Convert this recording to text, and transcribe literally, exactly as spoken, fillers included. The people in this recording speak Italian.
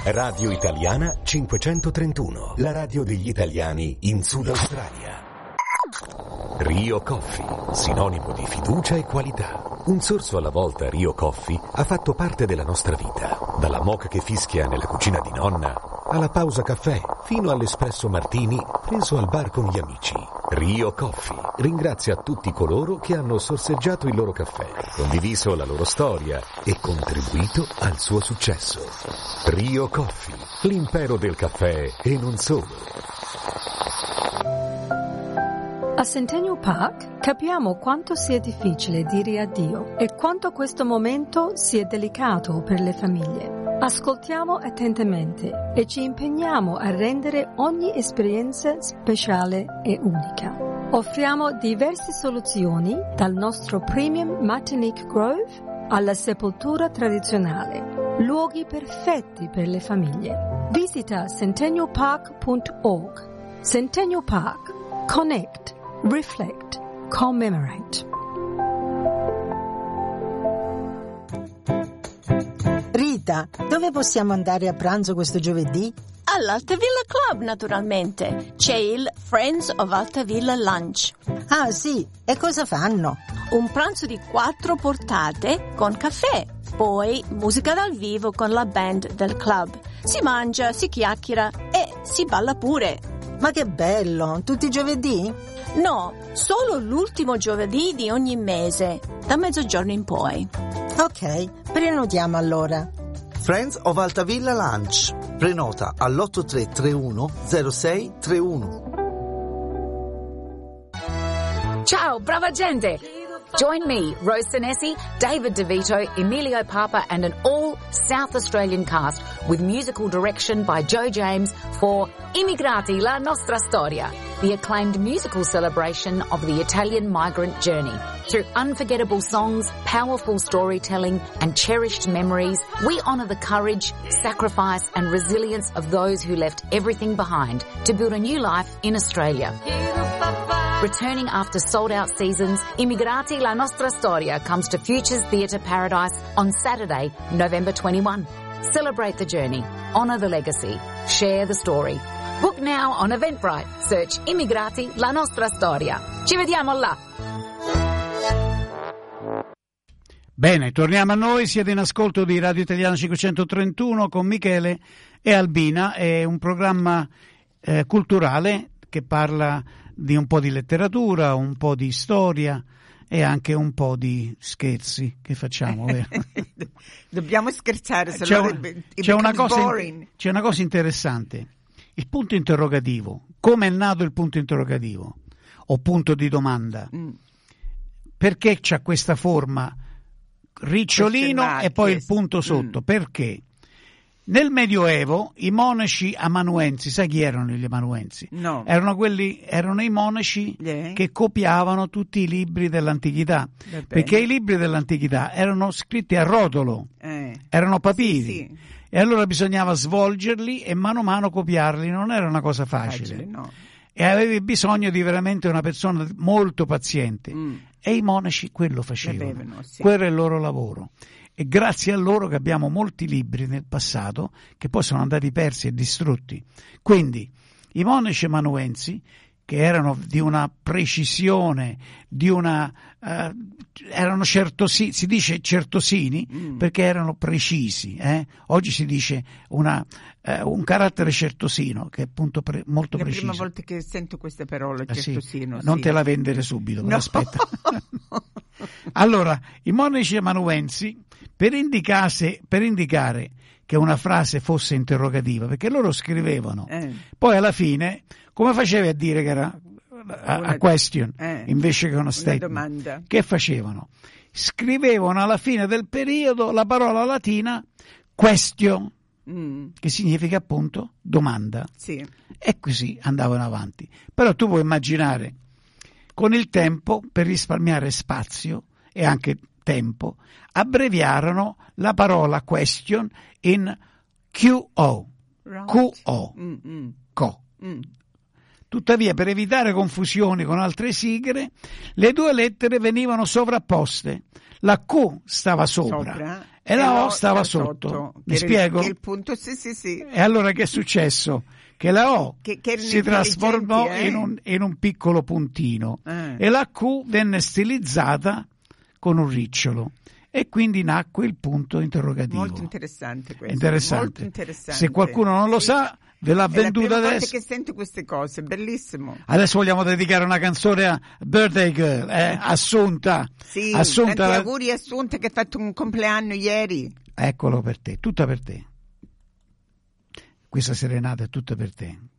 Radio Italiana cinquecentotrentuno, la radio degli italiani in Sud Australia. Rio Coffee, sinonimo di fiducia e qualità. Un sorso alla volta Rio Coffee ha fatto parte della nostra vita. Dalla moka che fischia nella cucina di nonna, alla pausa caffè, fino all'espresso martini preso al bar con gli amici. Rio Coffee ringrazia tutti coloro che hanno sorseggiato il loro caffè, condiviso la loro storia e contribuito al suo successo. Rio Coffee, l'impero del caffè e non solo. A Centennial Park capiamo quanto sia difficile dire addio e quanto questo momento sia delicato per le famiglie. Ascoltiamo attentamente e ci impegniamo a rendere ogni esperienza speciale e unica. Offriamo diverse soluzioni, dal nostro Premium Martinique Grove alla sepoltura tradizionale, luoghi perfetti per le famiglie. Visita centennial park punto org. Centennial Park. Connect. Reflect, commemorate. Rita, dove possiamo andare a pranzo questo giovedì? All'Altavilla Club, naturalmente. C'è il Friends of Altavilla Lunch. Ah, sì. E cosa fanno? Un pranzo di quattro portate con caffè. Poi musica dal vivo con la band del club. Si mangia, si chiacchiera e si balla pure. Ma che bello! Tutti i giovedì? No, solo l'ultimo giovedì di ogni mese, da mezzogiorno in poi. Ok, prenotiamo allora. Friends of Altavilla Lunch. Prenota all'otto tre tre uno zero sei tre uno. Ciao, brava gente! Join me, Rose Senesi, David DeVito, Emilio Papa and an all South Australian cast with musical direction by Joe James for Immigrati, la nostra storia, the acclaimed musical celebration of the Italian migrant journey. Through unforgettable songs, powerful storytelling and cherished memories, we honour the courage, sacrifice and resilience of those who left everything behind to build a new life in Australia. Returning after sold-out seasons, Immigrati, la nostra storia comes to Futures Theatre Paradise on Saturday, November twenty-first. Celebrate the journey, honour the legacy, share the story. Book now on Eventbrite. Search Immigrati, la nostra storia. Ci vediamo là! Bene, torniamo a noi, siete in ascolto di Radio Italiana cinquecentotrentuno con Michele e Albina, è un programma eh, culturale che parla di un po' di letteratura, un po' di storia e anche un po' di scherzi che facciamo. Vero? Dobbiamo scherzare, se c'è, no un, it c'è, una cosa, boring. c'è una cosa interessante, il punto interrogativo. Come è nato il punto interrogativo o punto di domanda? Mm. Perché c'ha questa forma ricciolino e poi il punto sotto? Mm. Perché? Nel Medioevo i monaci amanuensi, sai chi erano gli amanuensi? No. Erano quelli, erano i monaci yeah. che copiavano tutti i libri dell'antichità, perché i libri dell'antichità erano scritti a rotolo, eh. erano papiri, sì, sì. e allora bisognava svolgerli e mano a mano copiarli, non era una cosa facile, facile no. e avevi bisogno di veramente una persona molto paziente, mm. e i monaci quello facevano, avevano, sì. quello è il loro lavoro. E grazie a loro che abbiamo molti libri nel passato che poi sono andati persi e distrutti. Quindi i monaci amanuensi, che erano di una precisione, di una eh, erano certosi, si dice certosini mm. perché erano precisi, eh? Oggi si dice una, eh, un carattere certosino che è appunto pre, molto la preciso. La prima volta che sento questa parola, certosino. Ah, sì. Non sì. te la vendere subito, no. aspetta. Allora, i monaci amanuensi, per, indicarsi, per indicare che una frase fosse interrogativa, perché loro scrivevano, eh. poi alla fine, come facevi a dire che era a, a question eh. invece che una statement? Una domanda. Che facevano? Scrivevano alla fine del periodo la parola latina question, mm. che significa appunto domanda. Sì. E così andavano avanti. Però tu puoi immaginare, con il tempo, per risparmiare spazio e anche tempo, abbreviarono la parola question in Q O, right. Q O, Mm-mm. Co. Mm. Tuttavia, per evitare confusioni con altre sigle, le due lettere venivano sovrapposte. La Q stava sopra, sopra. e la O stava sotto. sotto. Mi che spiego? Che il punto, sì, sì, sì. E allora che è successo? Che la O che, che si trasformò eh? in, un, in un piccolo puntino eh. e la Q venne stilizzata con un ricciolo. E quindi nacque il punto interrogativo. Molto interessante questo. Interessante. Molto interessante. Se qualcuno non lo sì. sa, ve l'ha venduta adesso. È la prima volta che sento queste cose, bellissimo. Adesso vogliamo dedicare una canzone a Birthday Girl, eh? Assunta. Sì, Assunta tanti la... auguri Assunta che ha fatto un compleanno ieri. Eccolo per te, tutta per te. Questa serenata è tutta per te.